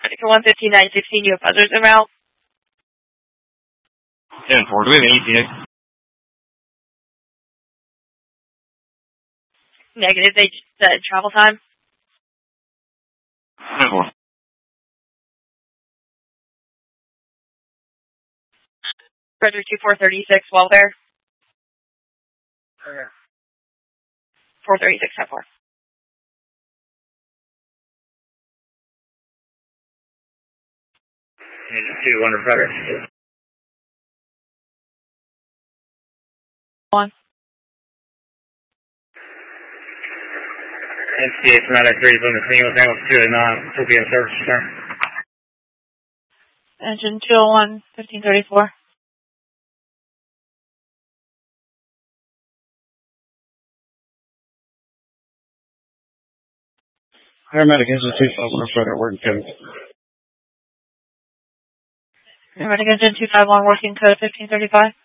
Paramedic 15916, you have others en route? 10-4, do we have an ETA? Negative, they said travel time. 10-4. Frederick 2436, Welfare. Okay. 436, 10-4. Agent 2, under Frederick. 1. NCA Paramedic 3 from the scene with ambulance 209, 2 p.m. service return. Engine 201, 1534. Paramedic Engine 251, Frederick, working code. Paramedic Engine 251, working code 1535.